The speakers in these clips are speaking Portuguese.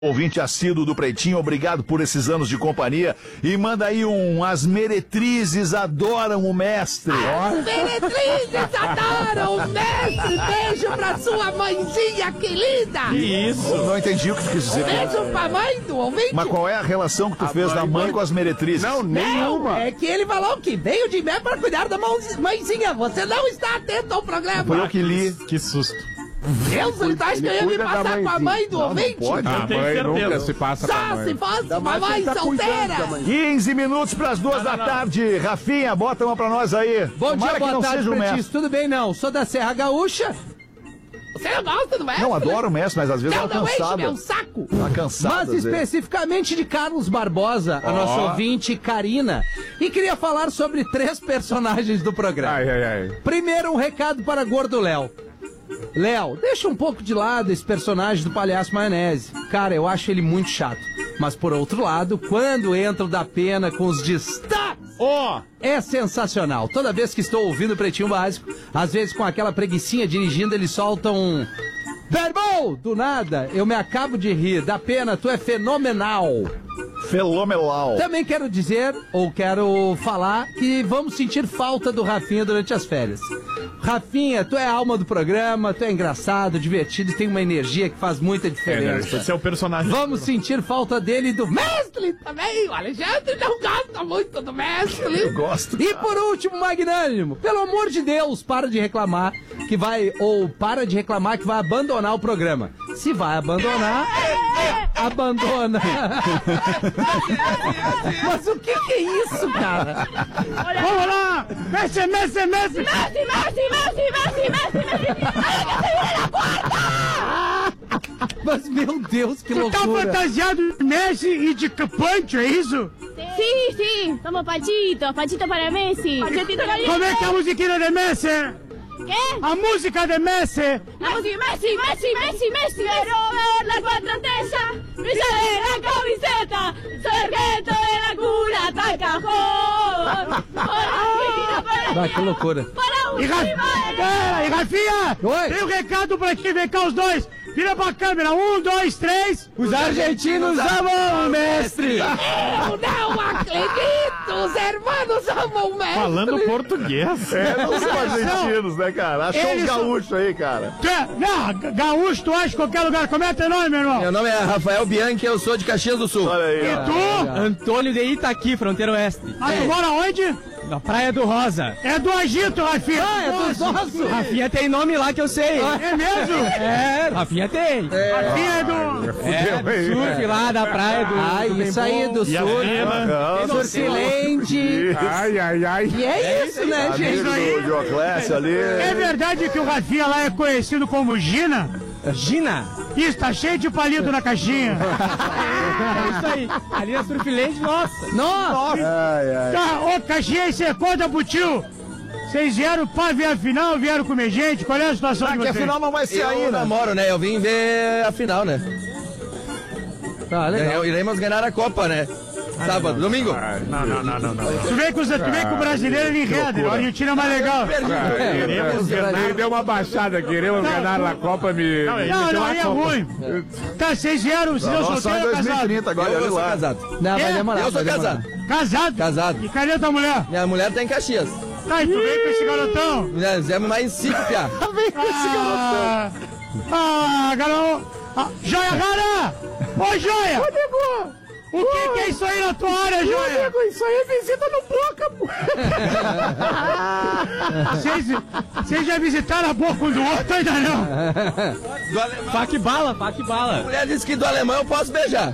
Ouvinte assíduo do Pretinho, obrigado por esses anos de companhia. E manda aí as meretrizes adoram o mestre. As meretrizes adoram o mestre. Beijo pra sua mãezinha querida. Que isso? Não entendi o que tu quis dizer. Beijo pra mãe do ouvinte. Mas qual é a relação que tu fez da mãe com as meretrizes? Não, nenhuma. É que ele falou que veio de mim pra cuidar da mãezinha. Você não está atento ao programa. Foi eu que li. Que susto. Deus, ele tá querendo me passar com a mãe do ouvinte? Não pode. A mãe nunca se passa com a Só mãe. se fosse uma mãe solteira. 15 minutos pras 2 da tarde. Rafinha, bota uma pra nós aí. Bom Tomara dia, boa que tarde, não seja o Pretinho. mestre. Tudo bem, não? Sou da Serra Gaúcha. Você não gosta do mestre? Não, adoro o mestre, mas às vezes Não, ela não enche cansada. meu saco. Tá cansada. Mas às vezes. especificamente de Carlos Barbosa, a nossa ouvinte Karina. E queria falar sobre 3 personagens do programa. Primeiro, um recado para Gordo Léo. Léo, deixa um pouco de lado esse personagem do Palhaço Maionese. Cara, eu acho ele muito chato. Mas por outro lado, quando entra o da Pena com os destaques, é sensacional. Toda vez que estou ouvindo o Pretinho Básico, às vezes com aquela preguicinha dirigindo, eles soltam um... Verbal! Do nada, eu me acabo de rir. Da Pena, tu é fenomenal. Fenomenal. Também quero dizer, ou quero falar, que vamos sentir falta do Rafinha durante as férias. Rafinha, tu é a alma do programa, tu é engraçado, divertido, tem uma energia que faz muita diferença. Esse é o personagem. Vamos sentir falta dele e do Mestre também. O Alexandre não gosta muito do mestre. Eu gosto. E por último, Magnânimo, pelo amor de Deus, para de reclamar que vai abandonar o programa. Se vai abandonar, abandona. Mas o que é isso, cara? Vamos lá! Mestre! Mas, meu Deus, que Tu tá loucura. fantasiado de Messi e de Pancho, é isso? Sí, somos Pachito para Messi. Pachito caliente. Como é que é a musiquinha de Messi? ¿Qué? A música de Messi! La música Messi. Quiero ver la cuatro estrellas, brillar en la camiseta, sargento de la cura, hasta el cajón. Ah, que loucura. E Rafinha! Oi. Tem um recado pra quem vem cá os dois! Vira pra câmera, 1, 2, 3. Os argentinos amam o mestre. Eu não acredito. Os hermanos amam o mestre. Falando português. Não são argentinos, né, cara? Achou Eles os gaúchos aí, cara. Não, gaúcho tu acha em qualquer lugar. Como é teu nome, meu irmão? Meu nome é Rafael Bianchi, eu sou de Caxias do Sul. Olha aí, E ó. tu? Antônio de Itaqui, fronteira oeste. Ah, tu mora onde? Na Praia do Rosa. É do Agito, Rafinha. Ah, é dos nossos. Rafinha tem nome lá que eu sei. É mesmo? É, Rafinha tem. Rafinha é do... Surf lá da Praia do... Ah, do isso aí do E a sul. Pena. Surfilente. Ai. E é isso, né, Amigo gente? do Dioclésio ali. É verdade que o Rafinha lá é conhecido como Gina? Gina. Isso, tá cheio de palito na caixinha. É isso aí. Ali é Surfilente, nossa. Nossa. Tá, ô caixinha, você conta pro tio. Vocês vieram pra ver a final, vieram comer gente? Qual é a situação de Que vocês? afinal não vai ser Eu ainda. namoro, né? Eu vim ver a final, né? Tá, legal. Iremos ganhar a Copa, né? Sábado, domingo. Tu vem com o brasileiro, ele enreda. A Argentina é mais legal. Ele deu uma baixada, queremos ganhar a Copa. Não, aí é ruim. Tá, vocês vieram, vocês são Nós só em solteiros ou casados? 2030 agora, Eu olha sou lá. casado. Não, vai É? demorar. Eu sou vai demorar. casado. Casado? Casado. E cadê tua mulher? Minha mulher tá em Caxias. Tá, e tu vem com esse garotão? Nós fizemos mais 5, piá. Garoto. Joia, cara! Ô, Joia! O que é isso aí na tua área, Joia? Isso aí é visita no Boca, pô. Vocês já visitaram a boca um do outro ainda não? Faca e bala. A mulher disse que do alemão eu posso beijar.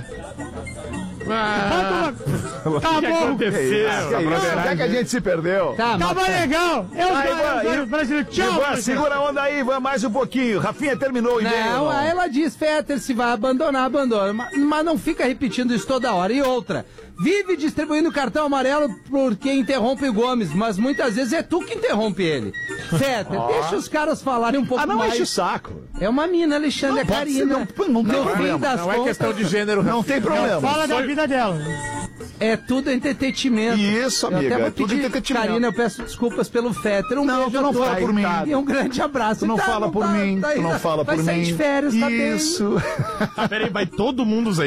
Tá bom. Aconteceu. Até que a gente se perdeu. Tá, Tava mas... legal. Eu brasileiro. Tchau. Ivan, segura a onda aí, Ivan, mais um pouquinho. Rafinha terminou o e-mail. Não, aí ela diz, Fetter, se vai abandonar, abandona. Mas não fica repetindo isso toda hora. E outra, vive distribuindo cartão amarelo porque interrompe o Gomes, mas muitas vezes é tu que interrompe ele. Fetter, deixa os caras falarem um pouco Não mais. enche o saco. É uma mina, Alexandre, é Pode ser, Karina. não tem No fim problema. das Não é contas... questão de gênero. Não tem problema. Fala da vida dela. É tudo entretenimento. Isso, amiga, eu até vou é tudo pedir, entretenimento. Karina, eu peço desculpas pelo Fetter. Não, beijo tu não a todos. fala por mim. E um grande abraço. Tu não fala por mim. Tu não fala por mim. Vai sair de férias, tá bem. Isso. Tá, peraí, vai todo mundo usar